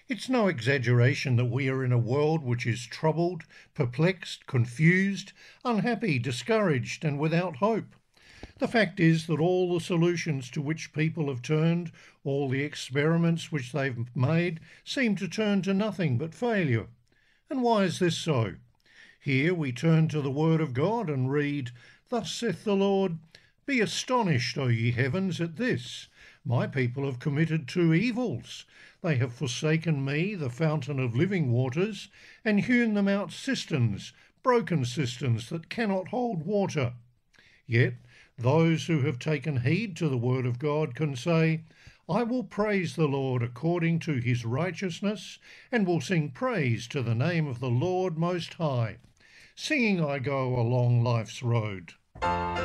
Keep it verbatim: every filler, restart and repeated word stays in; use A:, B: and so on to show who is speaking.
A: It's no exaggeration that we are in a world which is troubled, perplexed, confused, unhappy, discouraged, and without hope. The fact is that all the solutions to which people have turned, all the experiments which they've made, seem to turn to nothing but failure. And why is this so? Here we turn to the Word of God and read, "Thus saith the Lord, be astonished, O ye heavens, at this. My people have committed two evils. They have forsaken me, the fountain of living waters, and hewn them out cisterns, broken cisterns that cannot hold water." Yet those who have taken heed to the word of God can say, "I will praise the Lord according to his righteousness, and will sing praise to the name of the Lord Most High. Singing I go along life's road."